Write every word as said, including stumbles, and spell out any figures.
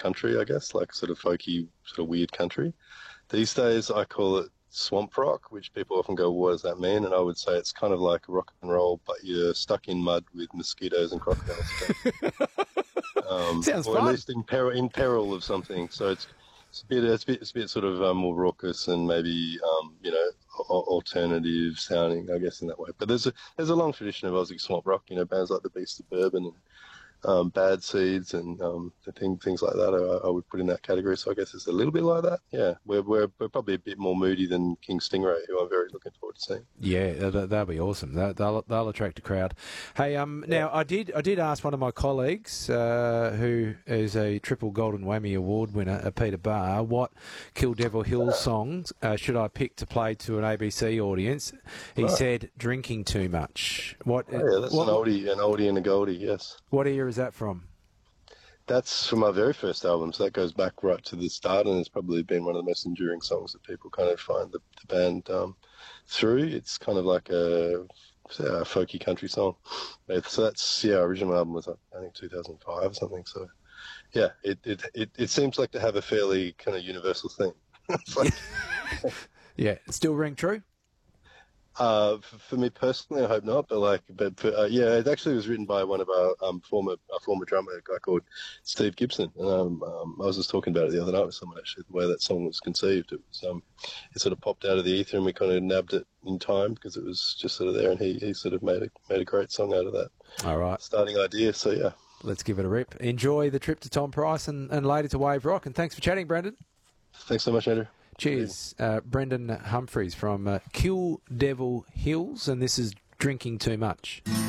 country, I guess, like sort of folky, sort of weird country. These days, I call it swamp rock, which people often go, what does that mean? And I would say it's kind of like rock and roll, but you're stuck in mud with mosquitoes and crocodiles. um, Sounds or fun. at least in peril, in peril of something. So it's, it's, a, bit, it's, a, bit, it's a bit sort of um, more raucous and maybe, um, you know, alternative sounding, I guess, in that way. But there's a there's a long tradition of Aussie swamp rock, you know, bands like the Beast of Bourbon and um, Bad Seeds and um, the thing, things like that I, I would put in that category. So I guess it's a little bit like that. Yeah, we're, we're, we're probably a bit more moody than King Stingray, who I'm very looking forward to seeing. Yeah, that, that'll be awesome. That, they'll they'll attract a crowd. Hey, um, now I did I did ask one of my colleagues, uh, who is a triple Golden Whammy Award winner, uh, Peter Barr, what Kill Devil Hill songs uh, should I pick to play to an A B C audience? He Right. said "Drinking Too Much." What? Oh, yeah, that's what, an oldie, an oldie and a goldie, yes. What era is that from? That's from my very first album, so that goes back right to the start, and it's probably been one of the most enduring songs that people kind of find the, the band um, through. It's kind of like a, a folky country song. So that's, yeah, our original album was, I think, two thousand five or something. So, yeah, it it, it, it seems like to have a fairly kind of universal thing. It's like, Yeah, still ring true? Uh, for, for me personally, I hope not. But like, but for, uh, yeah, it actually was written by one of our um, former our former drummer, a guy called Steve Gibson. And um, um, I was just talking about it the other night with someone actually, the way that song was conceived. It was um, it sort of popped out of the ether, and we kind of nabbed it in time because it was just sort of there, and he, he sort of made a made a great song out of that. All right, starting idea. So yeah, let's give it a rip. Enjoy the trip to Tom Price and, and later to Wave Rock. And thanks for chatting, Brendan. Thanks so much, Andrew. Cheers. Uh, Brendan Humphreys from uh, Kill Devil Hills, and this is Drinking Too Much.